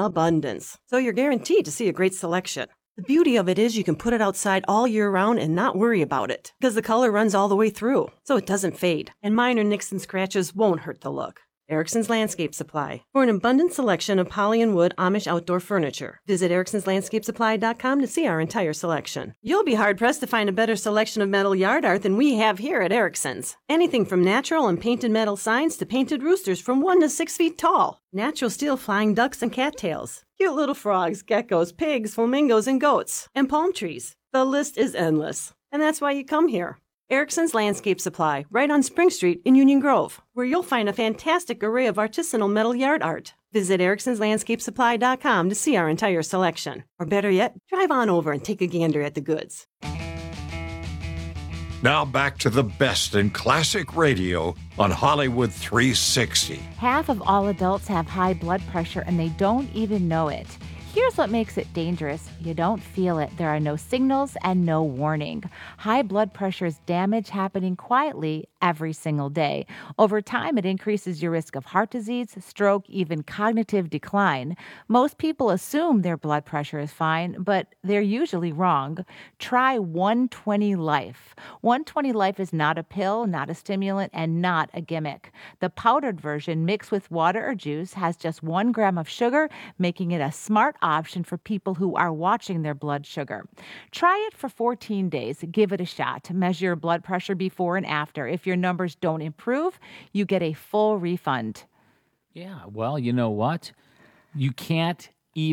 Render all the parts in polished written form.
abundance. So you're guaranteed to see a great selection. The beauty of it is you can put it outside all year round and not worry about it, because the color runs all the way through, so it doesn't fade, and minor nicks and scratches won't hurt the look. Erickson's Landscape Supply. For an abundant selection of poly and wood Amish outdoor furniture, visit ericksonslandscapesupply.com to see our entire selection. You'll be hard-pressed to find a better selection of metal yard art than we have here at Erickson's. Anything from natural and painted metal signs to painted roosters from 1 to 6 feet tall. Natural steel flying ducks and cattails. Cute little frogs, geckos, pigs, flamingos, and goats. And palm trees. The list is endless. And that's why you come here. Erickson's Landscape Supply, right on Spring Street in Union Grove, where you'll find a fantastic array of artisanal metal yard art. Visit ericksonslandscapesupply.com to see our entire selection. Or better yet, drive on over and take a gander at the goods. Now back to the best in classic radio on Hollywood 360. Half of all adults have high blood pressure and they don't even know it. Here's what makes it dangerous. You don't feel it. There are no signals and no warning. High blood pressure is damage happening quietly every single day. Over time, it increases your risk of heart disease, stroke, even cognitive decline. Most people assume their blood pressure is fine, but they're usually wrong. Try 120 Life. 120 Life is not a pill, not a stimulant, and not a gimmick. The powdered version mixed with water or juice has just 1 gram of sugar, making it a smart option for people who are watching their blood sugar. Try it for 14 days. Give it a shot. Measure your blood pressure before and after. If your numbers don't improve, you get a full refund. Yeah, well, you know what? You can't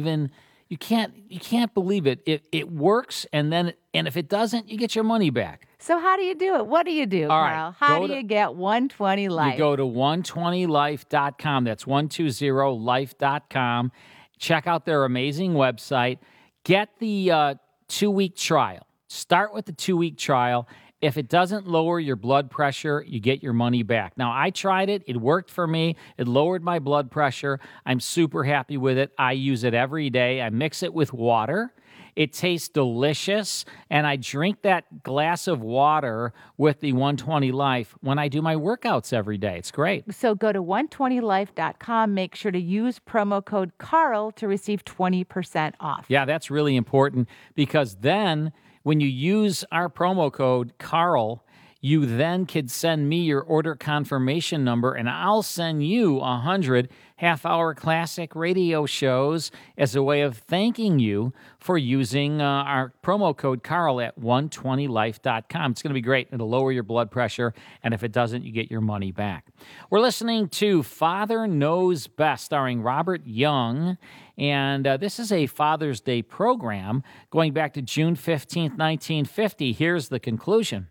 believe it. It works, and if it doesn't, you get your money back. So how do you do it? What do you do, Carl? How do you get 120 Life? You go to 120life.com. That's 120life.com. Check out their amazing website. Get the 2-week trial. Start with the 2-week trial. If it doesn't lower your blood pressure, you get your money back. Now, I tried it. It worked for me. It lowered my blood pressure. I'm super happy with it. I use it every day. I mix it with water. It tastes delicious, and I drink that glass of water with the 120 Life when I do my workouts every day. It's great. So go to 120life.com. Make sure to use promo code Carl to receive 20% off. Yeah, that's really important because then when you use our promo code Carl, you then could send me your order confirmation number, and I'll send you 100 half-hour classic radio shows as a way of thanking you for using our promo code Carl at 120life.com. It's going to be great. It'll lower your blood pressure, and if it doesn't, you get your money back. We're listening to Father Knows Best, starring Robert Young, and this is a Father's Day program going back to June 15th, 1950. Here's the conclusion.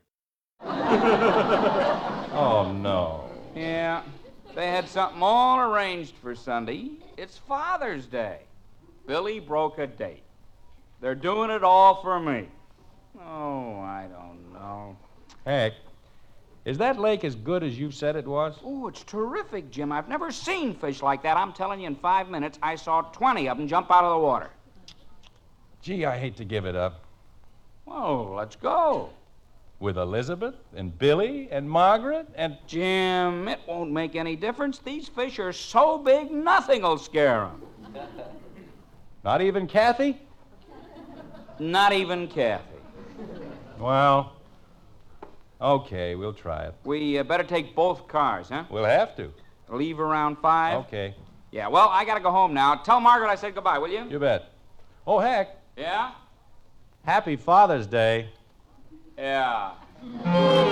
Oh, no. Yeah, they had something all arranged for Sunday. It's Father's Day. Billy broke a date. They're doing it all for me. Oh, I don't know. Heck, is that lake as good as you said it was? Oh, it's terrific, Jim. I've never seen fish like that. I'm telling you, in 5 minutes, I saw 20 of them jump out of the water. Gee, I hate to give it up. Oh, let's go. With Elizabeth and Billy and Margaret and... Jim, it won't make any difference. These fish are so big, nothing'll scare them. Not even Kathy? Not even Kathy. Well, okay, we'll try it. We better take both cars, huh? We'll have to. Leave around 5? Okay. Yeah, well, I gotta go home now. Tell Margaret I said goodbye, will you? You bet. Oh, heck. Yeah? Happy Father's Day. Yeah.